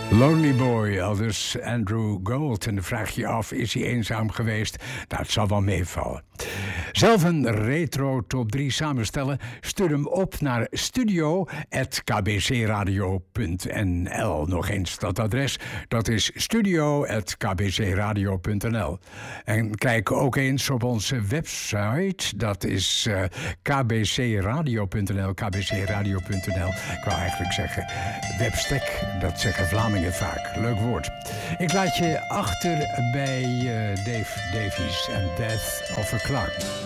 Lonely Boy, aldus Andrew Gold. En dan vraag je je af, is hij eenzaam geweest? Nou, het zal wel meevallen. Zelf een retro top 3 samenstellen? Stuur hem op naar studio@kbcradio.nl. Nog eens dat adres, dat is studio@kbcradio.nl. En kijk ook eens op onze website, dat is kbcradio.nl, kbcradio.nl. Ik wou eigenlijk zeggen webstek, dat zeggen Vlamingen vaak. Leuk woord. Ik laat je achter bij Dave Davies en Death of a Clown.